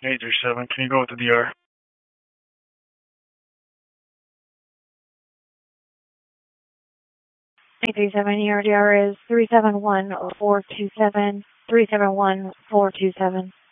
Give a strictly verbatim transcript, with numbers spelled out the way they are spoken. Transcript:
eight three seven, can you go with the D R? eight three seven, your D R is three seven one four two seven, three seven one four two seven.